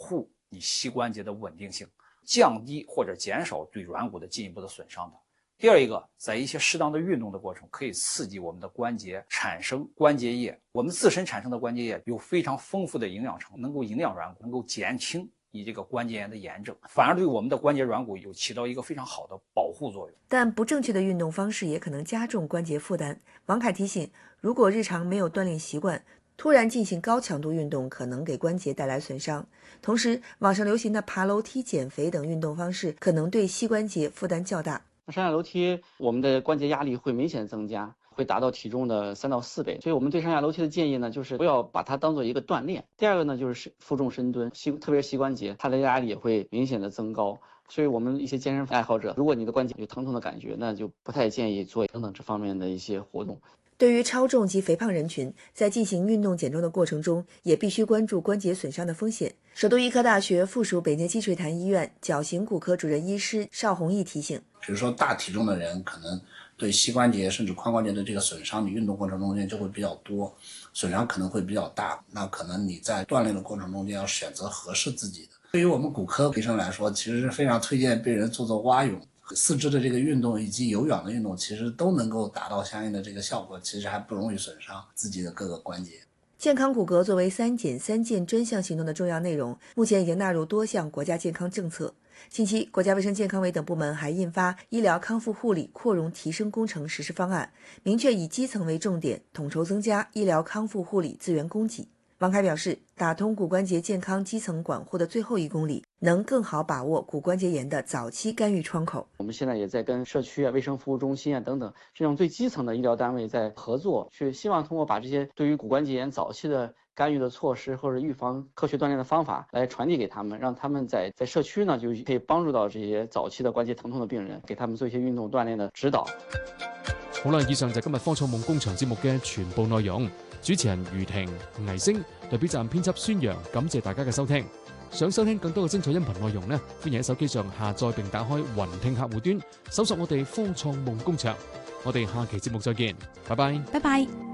护你膝关节的稳定性，降低或者减少对软骨的进一步的损伤的。第二一个，在一些适当的运动的过程，可以刺激我们的关节产生关节液。我们自身产生的关节液有非常丰富的营养成分，能够营养软骨，能够减轻你这个关节炎的炎症，反而对我们的关节软骨有起到一个非常好的保护作用。 但不正确的运动方式也可能加重关节负担。王凯提醒，如果日常没有锻炼习惯，突然进行高强度运动可能给关节带来损伤。同时，网上流行的爬楼梯、减肥等运动方式可能对膝关节负担较大。 上下楼梯，我们的关节压力会明显增加，会达到体重的3到4倍。所以我们对上下楼梯的建议呢，就是不要把它当做一个锻炼。第二个呢，就是负重深蹲，特别是膝关节，它的压力也会明显的增高。所以我们一些健身爱好者，如果你的关节有疼痛的感觉，那就不太建议做等等这方面的一些活动。 对于超重及肥胖人群，在进行运动减重的过程中，也必须关注关节损伤的风险。首都医科大学附属北京积水潭医院矫形骨科主任医师邵宏毅提醒， 比如说大体重的人，可能对膝关节甚至髋关节的这个损伤，你运动过程中间就会比较多，损伤可能会比较大，那可能你在锻炼的过程中间要选择合适自己的。对于我们骨科医生来说，其实是非常推荐病人做蛙泳，四肢的这个运动以及有氧的运动，其实都能够达到相应的这个效果，其实还不容易损伤自己的各个关节。 健康骨骼作为3减3健专项行动的重要内容，目前已经纳入多项国家健康政策。近期，国家卫生健康委等部门还印发《医疗康复护理扩容提升工程实施方案》，明确以基层为重点，统筹增加医疗康复护理资源供给。王凯表示，打通骨关节健康基层管护的最后1公里，能更好把握骨关节炎的早期干预窗口。 我们现在也在跟社区卫生服务中心等等这种最基层的医疗单位在合作，去希望通过把这些对于骨关节炎早期的干预的措施或者预防科学锻炼的方法来传递给他们，让他们在社区呢就可以帮助到这些早期的关节疼痛的病人，给他们做一些运动锻炼的指導。 好啦，以上就係今日科創夢工場節目嘅全部內容。主持人余婷、倪星，代表站編輯孫陽，感謝大家嘅收聽。想收聽更多嘅精彩音頻內容呢，歡迎喺手機上下載並打開雲聽客戶端，搜索我哋科創夢工場。我哋下期節目再見，拜拜。 拜拜。